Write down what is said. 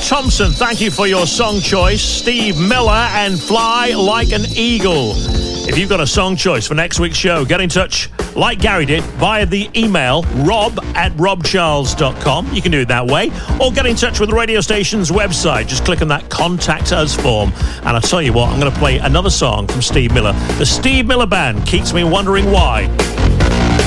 Thompson, thank you for your song choice. Steve Miller and Fly Like an Eagle. If you've got a song choice for next week's show, get in touch like Gary did via the email rob@robcharles.com. You can do it that way, or get in touch with the radio station's website. Just click on that Contact Us form. And I'll tell you what, I'm going to play another song from Steve Miller. The Steve Miller Band, Keeps Me Wondering Why.